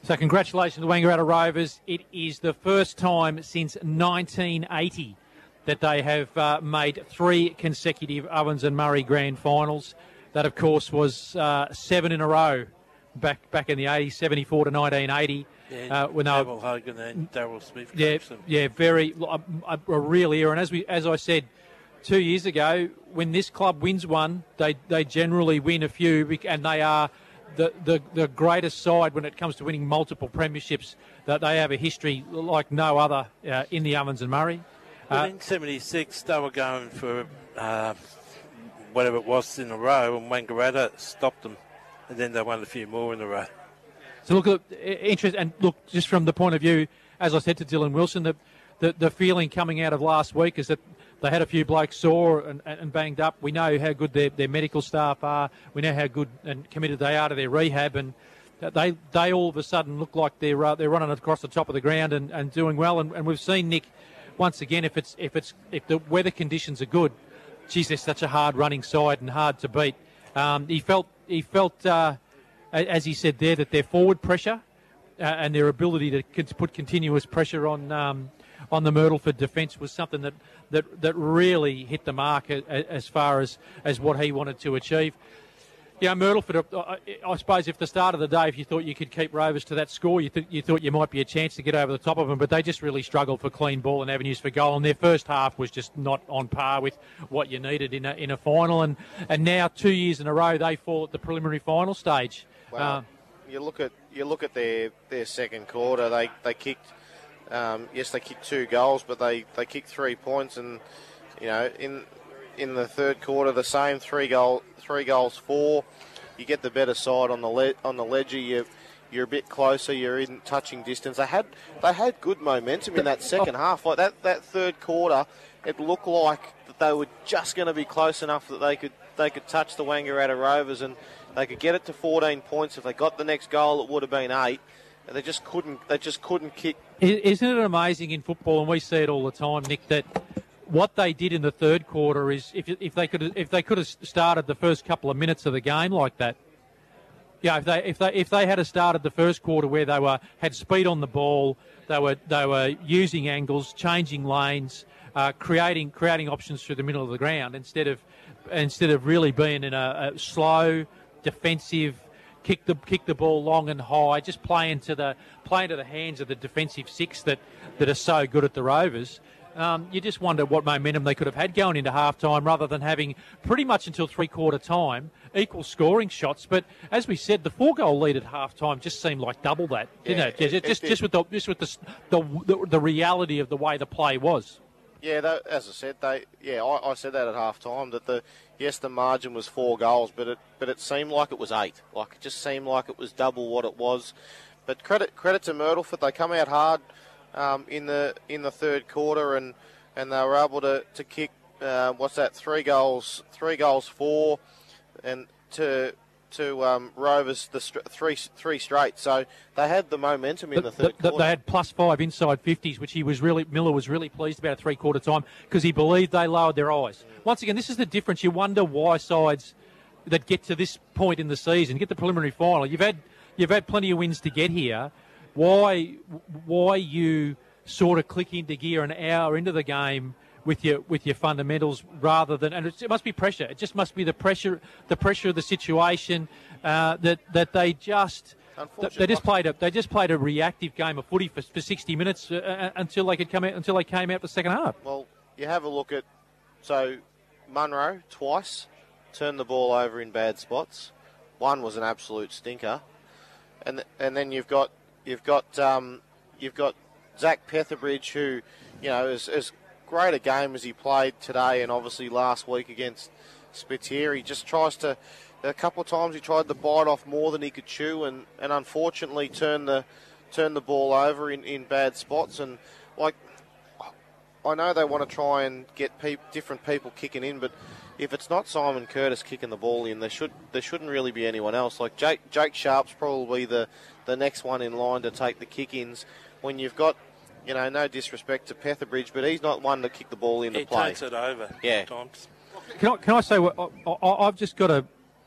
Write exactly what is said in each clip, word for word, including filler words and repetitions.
So congratulations to Wangaratta Rovers. It is the first time since nineteen eighty that they have uh, made three consecutive Ovens and Murray grand finals. That, of course, was uh, seven in a row back back in the eighties, seventy-four to nineteen eighty. Yeah, uh, when Neville Hogan and Daryl Smith. Yeah, yeah, very a, a real era. And as we, as I said two years ago, when this club wins one, they they generally win a few, and they are the, the, the greatest side when it comes to winning multiple premierships. That they have a history like no other uh, in the Ovens and Murray. Well, Uh, in seventy-six, they were going for uh, whatever it was in a row, and Wangaratta stopped them, and then they won a few more in a row. So look, at interest, and look, just from the point of view, as I said to Dylan Wilson, the, the, the feeling coming out of last week is that they had a few blokes sore and, and banged up. We know how good their, their medical staff are. We know how good and committed they are to their rehab, and they they all of a sudden look like they're uh, they're running across the top of the ground and, and doing well. And, and we've seen Nick once again. If it's if it's if the weather conditions are good, geez, they're such a hard running side and hard to beat. Um, he felt he felt. Uh, As he said there, that their forward pressure uh, and their ability to con- put continuous pressure on um, on the Myrtleford defence was something that, that, that really hit the mark a, a, as far as, as what he wanted to achieve. Yeah, Myrtleford, I, I suppose if the start of the day, if you thought you could keep Rovers to that score, you, th- you thought you might be a chance to get over the top of them, but they just really struggled for clean ball and avenues for goal, and their first half was just not on par with what you needed in a, in a final, and, and now two years in a row they fall at the preliminary final stage. Well, Um, you look at you look at their, their second quarter. They they kicked um, yes they kicked two goals, but they, they kicked three points, and you know in in the third quarter the same three goal three goals four. You get the better side on the le- on the ledger. You you're a bit closer. You're in touching distance. They had they had good momentum in that second half. Like that, that third quarter, it looked like that they were just going to be close enough that they could they could touch the Wangaratta Rovers and they could get it to fourteen points. If they got the next goal, it would have been eight. And they just couldn't. They just couldn't kick. Isn't it amazing in football, and we see it all the time, Nick, that what they did in the third quarter is if if they could if they could have started the first couple of minutes of the game like that. Yeah, if they if they if they had started the first quarter where they were had speed on the ball, they were they were using angles, changing lanes, uh, creating creating options through the middle of the ground instead of instead of really being in a, a slow, defensive, kick the kick the ball long and high, just play into the play into the hands of the defensive six that, that are so good at the Rovers. Um, you just wonder what momentum they could have had going into half time rather than having pretty much until three quarter time equal scoring shots. But as we said, the four goal lead at half time just seemed like double that, didn't Yeah, it? it- Just, just, it just with the just with the, the the the reality of the way the play was. Yeah, that, as I said, they yeah I, I said that at half time that the yes the margin was four goals, but it but it seemed like it was eight. Like it just seemed like it was double what it was. But credit credit to Myrtleford, they come out hard um, in the in the third quarter and, and they were able to to kick uh, what's that three goals three goals four and to. to um, Rovers the st- three three straight, so they had the momentum in the, the third the, quarter. They had plus five inside fifties, which he was really Miller was really pleased about at three quarter time because he believed they lowered their eyes. Mm. Once again, this is the difference. You wonder why sides that get to this point in the season, get the preliminary final. You've had you've had plenty of wins to get here. Why why you sort of click into gear an hour into the game with your with your fundamentals rather than, and it must be pressure. It just must be the pressure, the pressure of the situation uh, that that they just they just played a they just played a reactive game of footy for, for sixty minutes uh, until they could come out until they came out the second half. Well, you have a look at so Munro twice turned the ball over in bad spots. One was an absolute stinker, and and then you've got you've got um, you've got Zach Petherbridge who you know is. is great a game as he played today and obviously last week against Spittier. He just tries to, a couple of times he tried to bite off more than he could chew and, and unfortunately turn the turn the ball over in, in bad spots. And like, I know they want to try and get pe- different people kicking in, but if it's not Simon Curtis kicking the ball in, there should there shouldn't really be anyone else. Like Jake Jake Sharp's probably the, the next one in line to take the kick-ins when you've got. You know, no disrespect to Petherbridge, but he's not one to kick the ball into he play. He takes it over yeah. times. Can I, can I say, what, I, I, I've just got a,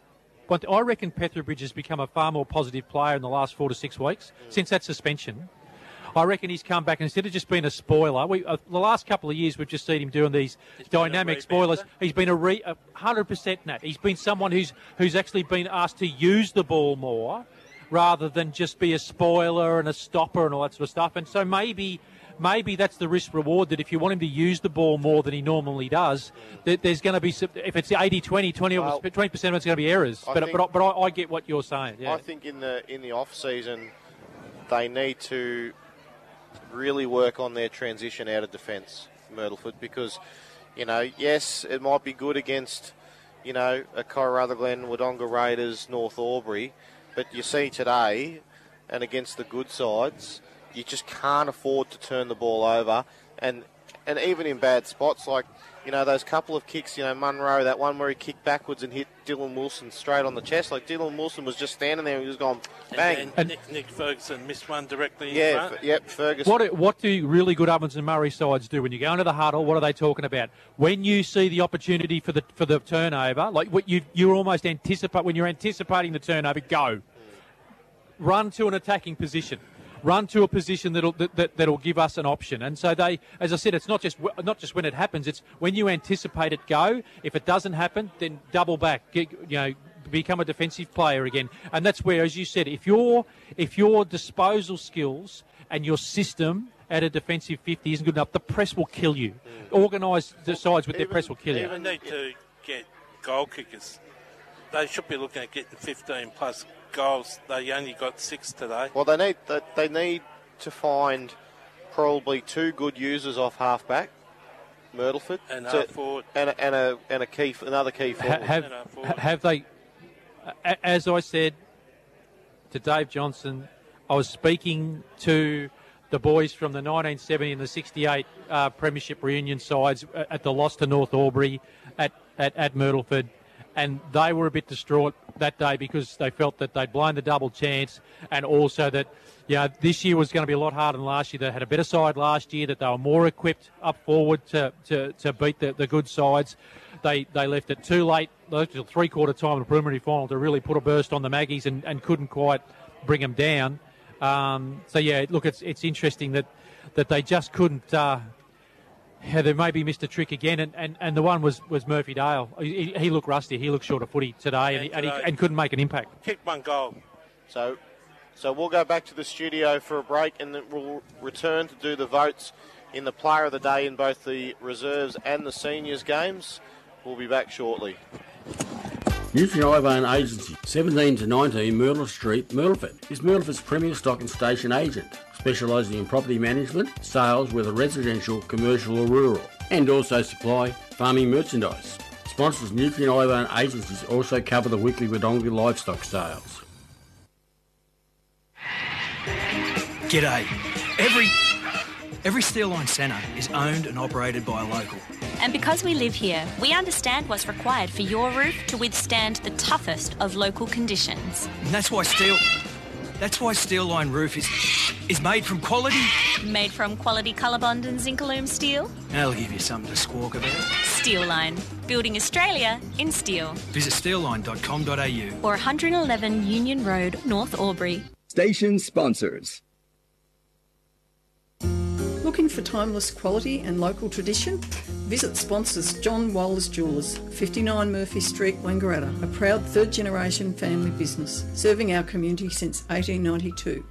But I reckon Petherbridge has become a far more positive player in the last four to six weeks mm. since that suspension. I reckon he's come back and instead of just being a spoiler, we, uh, the last couple of years we've just seen him doing these he's dynamic spoilers. He's been a re, one hundred percent Nat. He's been someone who's who's actually been asked to use the ball more rather than just be a spoiler and a stopper and all that sort of stuff. And so maybe maybe that's the risk reward, that if you want him to use the ball more than he normally does, that there's going to be, if it's eighty twenty, twenty percent well, of it's going to be errors. I but think, but, but I, I get what you're saying. Yeah. I think in the in the off season they need to really work on their transition out of defence, Myrtleford, because, you know, yes, it might be good against, you know, a Corrutherglen, Wodonga Raiders, North Albury, but you see today, and against the good sides, you just can't afford to turn the ball over, and and even in bad spots, like, you know, those couple of kicks, you know, Munro, that one where he kicked backwards and hit Dylan Wilson straight on the chest. Like, Dylan Wilson was just standing there and he was going bang. And, and Nick, Nick Ferguson missed one directly yeah, in front. F- yep, Ferguson. What, what do really good Ovens and Murray sides do when you go into the huddle? What are they talking about? When you see the opportunity for the for the turnover, like what you you're almost anticipate when you're anticipating the turnover, go. Run to an attacking position. Run to a position that'll that, that, that'll give us an option. And so they, as I said, it's not just not just when it happens. It's when you anticipate it. Go. If it doesn't happen, then double back. Get, you know, become a defensive player again. And that's where, as you said, if your if your disposal skills and your system at a defensive fifty isn't good enough, the press will kill you. Mm. Organised sides with even, their press will kill you. They need to get goal kickers. They should be looking at getting fifteen plus goals. They only got six today. Well, they need they need to find probably two good users off halfback, Myrtleford, and to, half forward, and a, and a and a key another key forward. Ha, have forward. have they? As I said to Dave Johnson, I was speaking to the boys from the nineteen seventy and the sixty-eight uh, Premiership reunion sides at the loss to North Albury at at, at Myrtleford. And they were a bit distraught that day because they felt that they'd blown the double chance, and also that, you know, this year was going to be a lot harder than last year. They had a better side last year, that they were more equipped up forward to, to, to beat the, the good sides. They they left it too late, until three-quarter time in the preliminary final, to really put a burst on the Maggies and, and couldn't quite bring them down. Um, so, yeah, look, it's it's interesting that, that they just couldn't... Uh, Yeah, they maybe missed a trick again, and, and, and the one was, was Murphy Dale. He, he looked rusty. He looked short of footy today, yeah, and, he, today. And, he, and couldn't make an impact. Kicked one goal. So, so we'll go back to the studio for a break, and then we'll return to do the votes in the Player of the Day in both the reserves and the seniors games. We'll be back shortly. Nutrien Agency, seventeen to nineteen Myrtle Street, Myrtleford, is Myrtleford's premier stock and station agent, specialising in property management, sales, whether residential, commercial or rural, and also supply farming merchandise. Sponsors Nutrien Agencies also cover the weekly Wodonga livestock sales. G'day. Every... Every Steel Line Centre is owned and operated by a local. And because we live here, we understand what's required for your roof to withstand the toughest of local conditions. And that's why Steel... That's why Steel Line Roof is is made from quality... Made from quality Colorbond and Zincalume steel. That'll give you something to squawk about. Steel Line. Building Australia in steel. Visit steel line dot com dot a u. Or one eleven Union Road, North Albury. Station sponsors. Looking for timeless quality and local tradition? Visit sponsors John Wallace Jewellers, fifty-nine Murphy Street, Wangaratta, a proud third-generation family business, serving our community since eighteen ninety-two.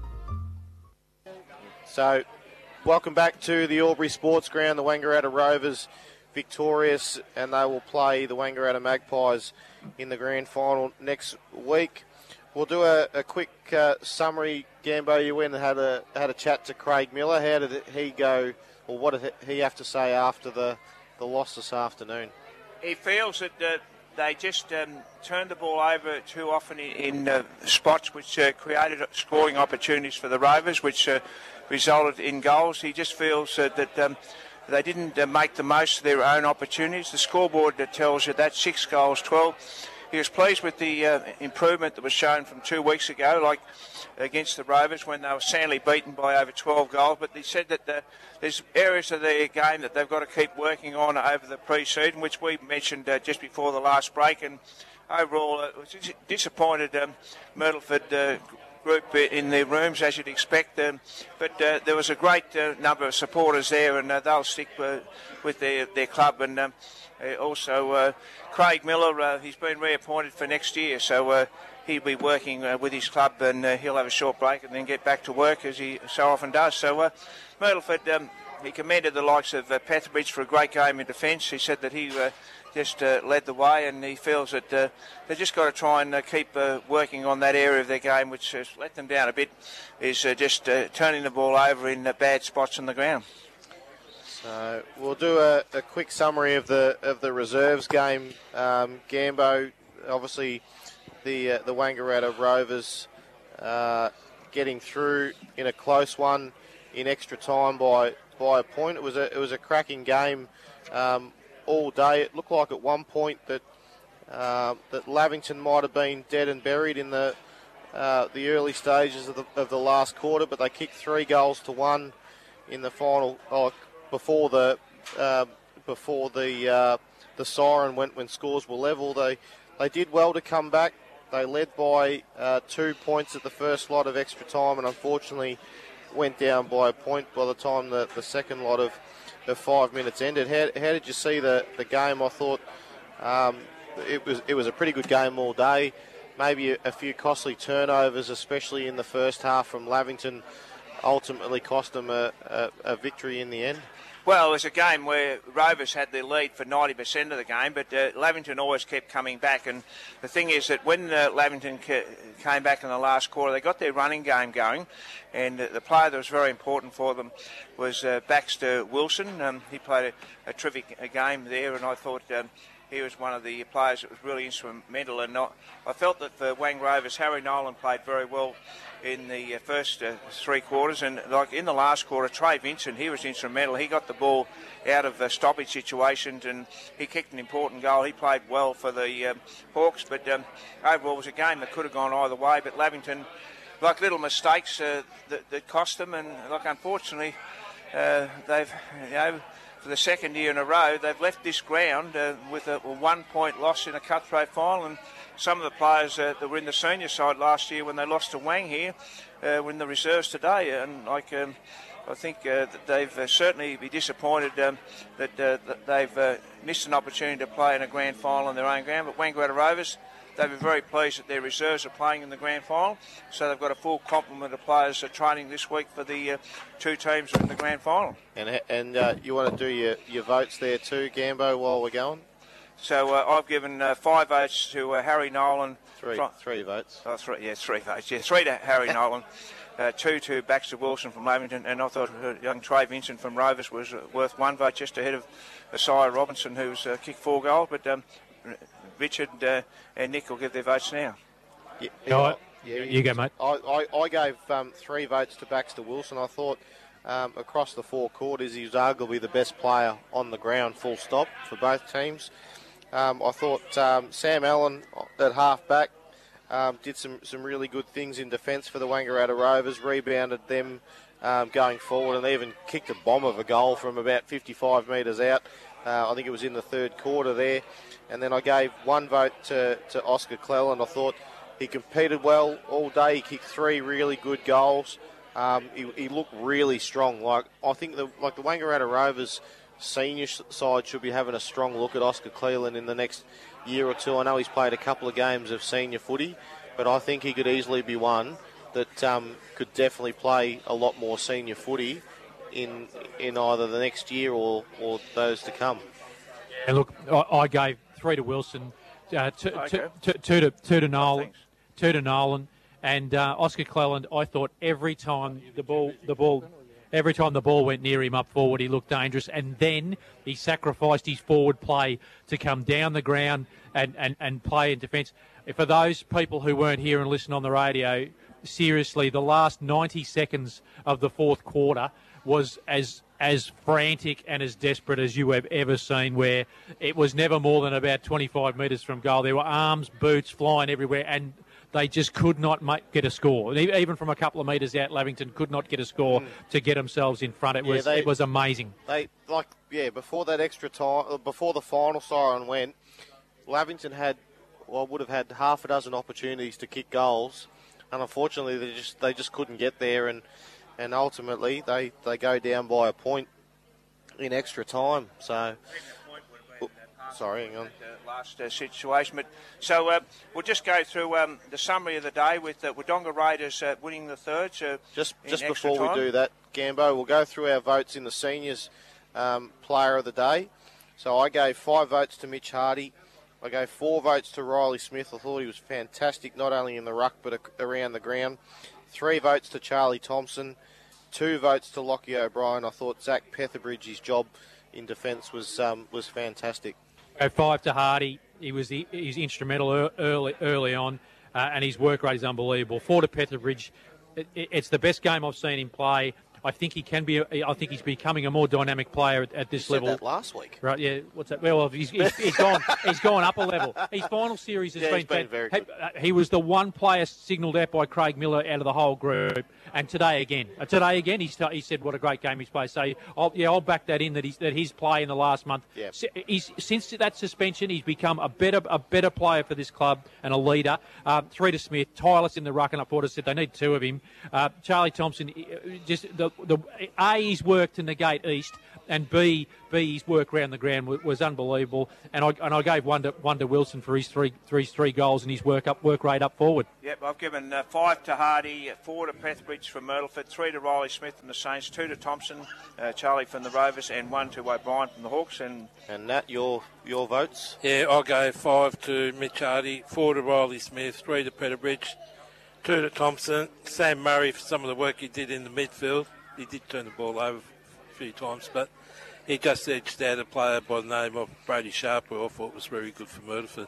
So, welcome back to the Albury Sports Ground. The Wangaratta Rovers victorious, and they will play the Wangaratta Magpies in the grand final next week. We'll do a, a quick uh, summary. Gambo, you went and had a had a chat to Craig Miller. How did he go, or what did he have to say after the, the loss this afternoon? He feels that uh, they just um, turned the ball over too often in, in uh, spots which uh, created scoring opportunities for the Rovers, which uh, resulted in goals. He just feels uh, that um, they didn't uh, make the most of their own opportunities. The scoreboard uh, tells you that six goals, twelve. He was pleased with the uh, improvement that was shown from two weeks ago, like against the Rovers when they were soundly beaten by over twelve goals. But he said that the, there's areas of their game that they've got to keep working on over the pre-season, which we mentioned uh, just before the last break. And overall, it was dis- disappointed um, Myrtleford uh, group in their rooms, as you'd expect. Um, but uh, there was a great uh, number of supporters there, and uh, they'll stick uh, with their, their club. And um, uh, also, uh, Craig Miller, uh, he's been reappointed for next year, so uh, he'll be working uh, with his club, and uh, he'll have a short break and then get back to work, as he so often does. So uh, Myrtleford, um, he commended the likes of uh, Petherbridge for a great game in defence. He said that he uh, just uh, led the way, and he feels that uh, they've just got to try and uh, keep uh, working on that area of their game, which has let them down a bit, is uh, just uh, turning the ball over in uh, bad spots on the ground. So we'll do a, a quick summary of the of the reserves game. Um, Gambo, obviously, the uh, the Wangaratta Rovers uh, getting through in a close one in extra time by by a point. It was a it was a cracking game. Um, all day. It looked like at one point that uh, that Lavington might have been dead and buried in the uh, the early stages of the of the last quarter, but they kicked three goals to one in the final oh, before the uh, before the uh, the siren went when scores were level. They they did well to come back. They led by uh, two points at the first lot of extra time, and unfortunately went down by a point by the time the, the second lot of the five minutes ended. How, how did you see the, the game? I thought um, it was it was a pretty good game all day. Maybe a, a few costly turnovers, especially in the first half from Lavington, ultimately cost them a, a, a victory in the end. Well, it was a game where Rovers had their lead for ninety percent of the game, but uh, Lavington always kept coming back. And the thing is that when uh, Lavington ca- came back in the last quarter, they got their running game going. And uh, the player that was very important for them was uh, Baxter Wilson. Um, he played a, a terrific a game there, and I thought um, he was one of the players that was really instrumental. And not, I felt that for Wang Rovers, Harry Nolan played very well in the uh, first uh, three quarters, and like in the last quarter, Trey Vincent, he was instrumental. He got the ball out of uh, stoppage situations, and he kicked an important goal. He played well for the um, Hawks, but um, overall it was a game that could have gone either way. But Lavington, like little mistakes uh, that, that cost them, and like unfortunately, uh, they've you know for the second year in a row they've left this ground uh, with a, a one-point loss in a cutthroat final. And some of the players uh, that were in the senior side last year when they lost to Wang here uh, were in the reserves today, and like um, I think uh, that they've uh, certainly be disappointed um, that, uh, that they've uh, missed an opportunity to play in a grand final on their own ground. But Wangaratta Rovers, they'll be very pleased that their reserves are playing in the grand final, so they've got a full complement of players uh, training this week for the uh, two teams that are in the grand final. And and uh, you want to do your, your votes there too, Gambo, while we're going? So uh, I've given uh, five votes to uh, Harry Nolan. Three, Fr- three votes. Oh, three, yeah, three votes. Yeah, three to Harry Nolan, uh, two to Baxter Wilson from Lavington, and I thought uh, young Trey Vincent from Rovers was uh, worth one vote, just ahead of Isaiah Robinson, who's uh, kicked four goals. But um, Richard uh, and Nick will give their votes now. Yeah, Go on. Yeah, you go, mate. I, I, I gave um, three votes to Baxter Wilson. I thought um, across the four quarters he was arguably the best player on the ground, full stop, for both teams. Um, I thought um, Sam Allen at half-back um, did some, some really good things in defence for the Wangaratta Rovers, rebounded them um, going forward, and even kicked a bomb of a goal from about fifty-five metres out. Uh, I think it was in the third quarter there. And then I gave one vote to, to Oscar Cleland. I thought he competed well all day. He kicked three really good goals. Um, he, he looked really strong. Like I think the like the Wangaratta Rovers senior side should be having a strong look at Oscar Cleland in the next year or two. I know he's played a couple of games of senior footy, but I think he could easily be one that um, could definitely play a lot more senior footy in in either the next year or, or those to come. And look, I, I gave three to Wilson, uh, two, Okay. two, two, two to two to Nolan, thanks. two to Nolan, and uh, Oscar Cleland. I thought every time the ball, the ball. Every time the ball went near him up forward, he looked dangerous. And then he sacrificed his forward play to come down the ground and, and, and play in defence. For those people who weren't here and listened on the radio, seriously, the last ninety seconds of the fourth quarter was as as frantic and as desperate as you have ever seen, where it was never more than about twenty-five metres from goal. There were arms, boots flying everywhere, and they just could not make, get a score. Even from a couple of metres out, Lavington could not get a score mm. to get themselves in front. It yeah, was they, it was amazing. They like yeah before that extra time, before the final siren went, Lavington had well, would have had half a dozen opportunities to kick goals, and unfortunately they just they just couldn't get there, and and ultimately they, they go down by a point in extra time. So, oh, sorry, hang on. Last uh, situation, but so uh, we'll just go through um, the summary of the day with the uh, Wodonga Raiders uh, winning the third. So just just before we do that, Gambo, we'll go through our votes in the seniors um, player of the day. So I gave five votes to Mitch Hardy. I gave four votes to Riley Smith. I thought he was fantastic, not only in the ruck but around the ground. Three votes to Charlie Thompson. Two votes to Lockie O'Brien. I thought Zach Petherbridge's job in defence was um, was fantastic. Go five to Hardy. He was the, he's instrumental early early on, uh, and his work rate is unbelievable. Four to Petherbridge. It, it, it's the best game I've seen him play. I think he can be. A, I think he's becoming a more dynamic player at, at this you level. Said that last week, right? Yeah. What's that? Well, he's, he's, he's gone. He's gone up a level. His final series has yeah, been, he's been very he, good. uh, he was the one player signalled out by Craig Miller out of the whole group, and today again. Uh, today again, he's t- he said what a great game he's played. So I'll, yeah, I'll back that in that he's that his play in the last month. Yeah. He's, since that suspension, he's become a better a better player for this club and a leader. Um, three to Smith, tireless in the ruck, and I thought I said they need two of him. Uh, Charlie Thompson, just the the. A, his work to negate East, and B, B his work around the ground was, was unbelievable. And I and I gave one to one to Wilson for his three three three goals and his work up work rate up forward. Yep, I've given uh, five to Hardy, four to Petherbridge from Myrtleford, three to Riley Smith from the Saints, two to Thompson, uh, Charlie from the Rovers, and one to O'Brien from the Hawks. And and Nat, your your votes? Yeah, I'll go five to Mitch Hardy, four to Riley Smith, three to Petherbridge, two to Thompson, Sam Murray for some of the work he did in the midfield. He did turn the ball over a few times, but he just edged out a player by the name of Brady Sharp, who I thought was very good for Murderford.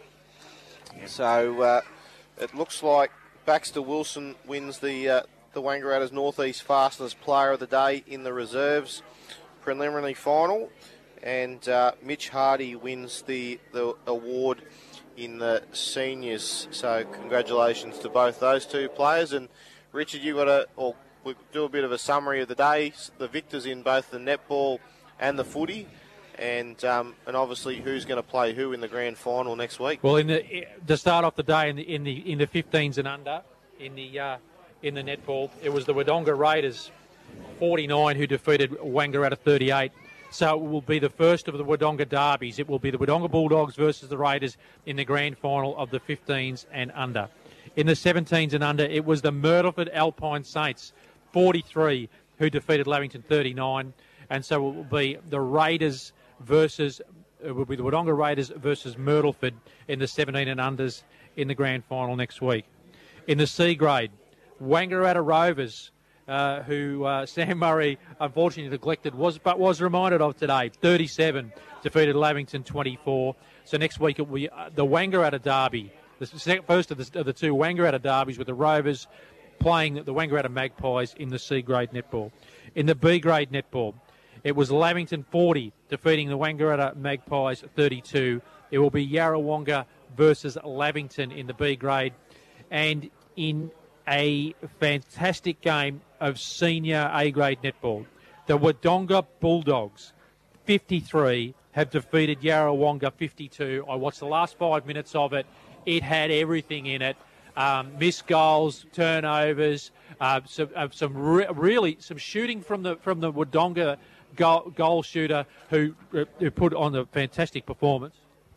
So uh, it looks like Baxter Wilson wins the uh, the Wangaratta's North East Fastness Player of the Day in the reserves preliminary final, and uh, Mitch Hardy wins the, the award in the seniors. So congratulations to both those two players. And Richard, you got a or we'll do a bit of a summary of the day, the victors in both the netball and the footy, and um, and obviously who's going to play who in the grand final next week. Well, in the to start off the day in the in the in the fifteens and under in the uh, in the netball, it was the Wodonga Raiders forty-nine who defeated Wangaratta thirty-eight. So it will be the first of the Wodonga derbies. It will be the Wodonga Bulldogs versus the Raiders in the grand final of the fifteens and under. In the seventeens and under, it was the Myrtleford Alpine Saints forty-three who defeated Lavington thirty-nine, and so it will be the Raiders versus it will be the Wodonga Raiders versus Myrtleford in the seventeen and unders in the grand final next week. In the C grade, Wangaratta Rovers, uh, who uh, Sam Murray unfortunately neglected, was but was reminded of today, thirty-seven defeated Lavington twenty-four. So next week it will be uh, the Wangaratta derby, the first of the, of the two Wangaratta derbies, with the Rovers playing the Wangaratta Magpies in the C grade netball. In the B grade netball, it was Lavington forty defeating the Wangaratta Magpies thirty-two. It will be Yarrawonga versus Lavington in the B grade. And in a fantastic game of senior A grade netball, the Wodonga Bulldogs fifty-three have defeated Yarrawonga fifty-two. I watched the last five minutes of it. It had everything in it. Um, missed goals, turnovers, uh, some, uh, some re- really some shooting from the from the Wodonga goal, goal shooter who uh, who put on a fantastic performance.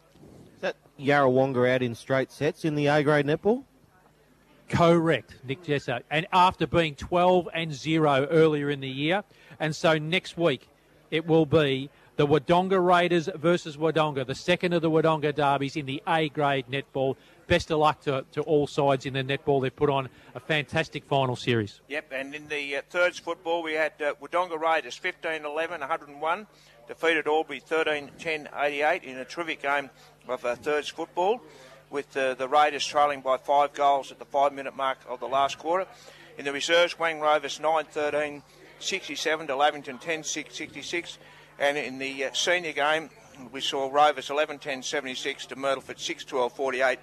Is that Yarrawonga out in straight sets in the A grade netball? Correct, Nick Jesser. And after being twelve and zero earlier in the year, and so next week it will be the Wodonga Raiders versus Wodonga, the second of the Wodonga derbies in the A grade netball. Best of luck to, to all sides in the netball. They've put on a fantastic final series. Yep, and in the uh, thirds football, we had uh, Wodonga Raiders fifteen eleven, one hundred one, defeated Albury thirteen ten, eighty-eight in a terrific game of uh, thirds football, with uh, the Raiders trailing by five goals at the five-minute mark of the last quarter. In the reserves, Wang Rovers nine thirteen, sixty-seven to Lavington ten six, sixty-six. And in the uh, senior game, we saw Rovers eleven ten, seventy-six to Myrtleford six twelve, forty-eight.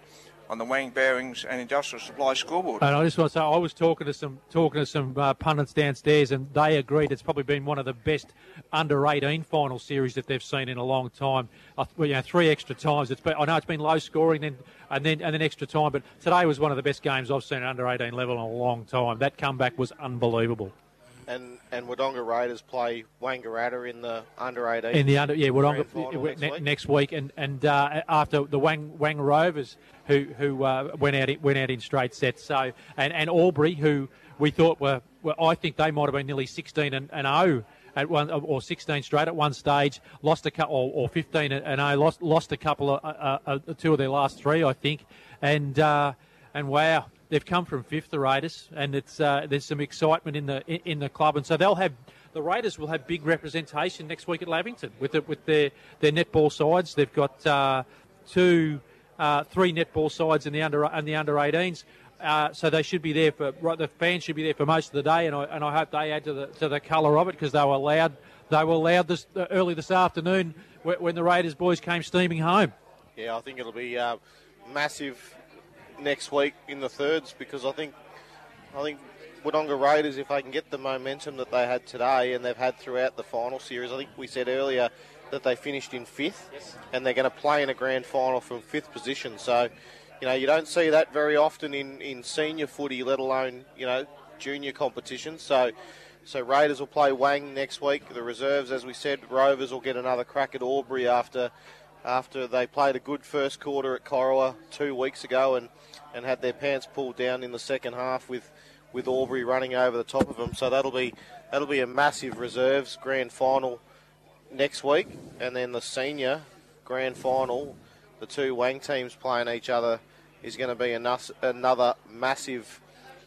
on the Wang Bearings and Industrial Supply scoreboard. And I just want to say, I was talking to some talking to some uh, pundits downstairs, and they agreed it's probably been one of the best under eighteen final series that they've seen in a long time. Uh, well, you know, three extra times. It's been, I know it's been low scoring, then and then and then extra time, but today was one of the best games I've seen at under eighteen level in a long time. That comeback was unbelievable. And and Wodonga Raiders play Wangaratta in the under eighteen. In the under, yeah, Wodonga next, ne- week. next week, and and uh, after the Wang Wang Rovers, who who uh, went out went out in straight sets. So and, and Albury, who we thought were, were I think they might have been nearly sixteen and oh at one or sixteen straight at one stage. Lost a couple or, or fifteen and oh. Lost lost a couple of uh, uh, two of their last three, I think. And uh, and wow. They've come from fifth, the Raiders, and it's uh, there's some excitement in the in, in the club, and so they'll have the Raiders will have big representation next week at Lavington with the, with their, their netball sides. They've got uh, two, uh, three netball sides in the under and the under eighteens, uh, so they should be there for the fans should be there for most of the day, and I and I hope they add to the to the colour of it because they were loud. They were loud this uh, early this afternoon when, when the Raiders boys came steaming home. Yeah, I think it'll be uh, massive next week in the thirds because I think I think Wodonga Raiders, if they can get the momentum that they had today and they've had throughout the final series, I think we said earlier that they finished in fifth, yes. And they're going to play in a grand final from fifth position. So, you know, you don't see that very often in, in senior footy, let alone, you know, junior competitions. So, so Raiders will play Wang next week. The reserves, as we said, Rovers will get another crack at Albury after after they played a good first quarter at Corowa two weeks ago and, and had their pants pulled down in the second half with, with Albury running over the top of them. So that'll be that'll be a massive reserves grand final next week, and then the senior grand final, the two Wang teams playing each other, is going to be another massive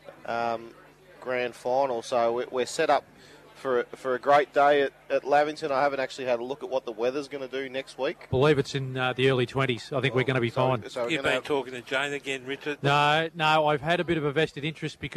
um, grand final. So we're set up for a, for a great day at, at Lavington. I haven't actually had a look at what the weather's going to do next week. I believe it's in uh, the early twenties. I think oh, we're going to be so, fine. So You've been have... talking to Jane again, Richard? No, no, I've had a bit of a vested interest because